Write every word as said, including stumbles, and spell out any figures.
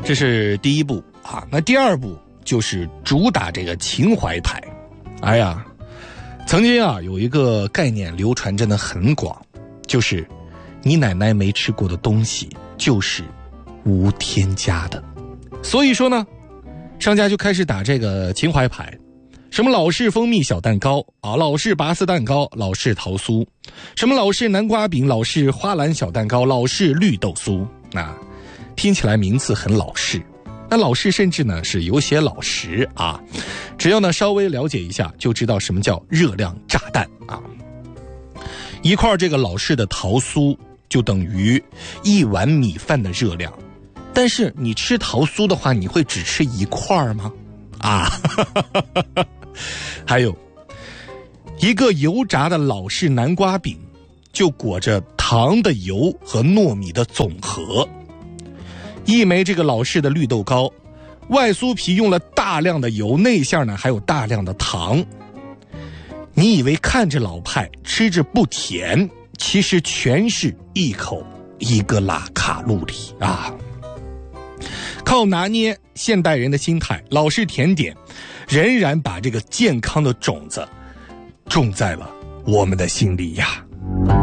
这是第一步啊。那第二步就是主打这个情怀牌。哎呀，曾经啊有一个概念流传真的很广，就是你奶奶没吃过的东西就是无添加的。所以说呢，商家就开始打这个情怀牌，什么老式蜂蜜小蛋糕啊，老式拔丝蛋糕，老式桃酥，什么老式南瓜饼，老式花篮小蛋糕，老式绿豆酥。啊，听起来名字很老式，那老式甚至呢是有些老实啊。只要呢稍微了解一下，就知道什么叫热量炸弹啊。一块这个老式的桃酥就等于一碗米饭的热量，但是你吃桃酥的话，你会只吃一块吗？啊，还有一个油炸的老式南瓜饼，就裹着糖的油和糯米的总和。一枚这个老式的绿豆糕，外酥皮用了大量的油，内馅呢还有大量的糖。你以为看着老派，吃着不甜，其实全是一口一个拉卡路里啊。靠拿捏现代人的心态，老式甜点仍然把这个健康的种子种在了我们的心里呀。